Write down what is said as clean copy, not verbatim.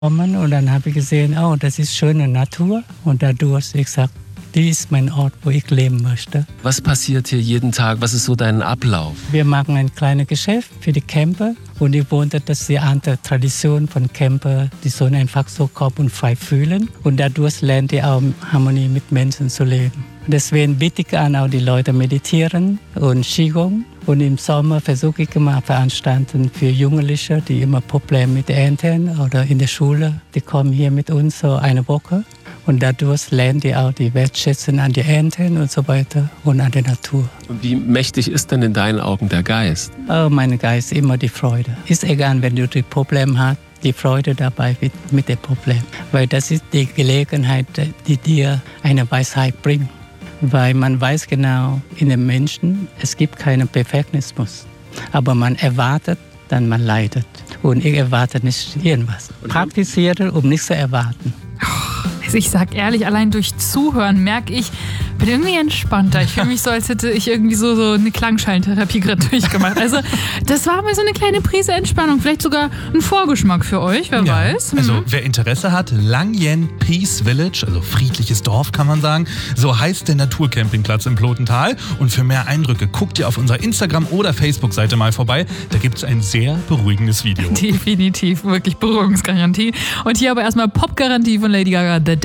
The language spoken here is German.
Und dann habe ich gesehen, oh, das ist schöne Natur. Und dadurch, ich sage, dies ist mein Ort, wo ich leben möchte. Was passiert hier jeden Tag? Was ist so dein Ablauf? Wir machen ein kleines Geschäft für die Camper. Und ich wollte, dass die andere Tradition von Camper, die sollen einfach so kommen und frei fühlen. Und dadurch lernt ihr auch Harmonie mit Menschen zu leben. Deswegen biete ich an, auch die Leute meditieren und Qigong. Und im Sommer versuche ich immer Veranstaltungen für Jugendliche, die immer Probleme mit Ernten oder in der Schule. Die kommen hier mit uns so eine Woche. Und dadurch lernen die auch die Wertschätzung an die Ernten und so weiter und an der Natur. Und wie mächtig ist denn in deinen Augen der Geist? Oh, mein Geist, immer die Freude. Ist egal, wenn du die Probleme hast, die Freude dabei mit dem Problem. Weil das ist die Gelegenheit, die dir eine Weisheit bringt. Weil man weiß genau, in den Menschen, es gibt keinen Perfektionismus. Aber man erwartet, dann man leidet. Und ich erwarte nicht irgendwas. Praktiziere, um nichts zu erwarten. Also ich sag ehrlich, allein durch Zuhören merke ich, bin irgendwie entspannter. Ich fühle mich so, als hätte ich irgendwie so eine Klangschallentherapie gerade durchgemacht. Also das war mal so eine kleine Prise Entspannung. Vielleicht sogar ein Vorgeschmack für euch, wer weiß. Also wer Interesse hat, Lang Yen Peace Village, also friedliches Dorf kann man sagen. So heißt der Naturcampingplatz im Plotental. Und für mehr Eindrücke guckt ihr auf unserer Instagram- oder Facebook-Seite mal vorbei. Da gibt es ein sehr beruhigendes Video. Definitiv, wirklich Beruhigungsgarantie. Und hier aber erstmal Pop-Garantie von Lady Gaga, The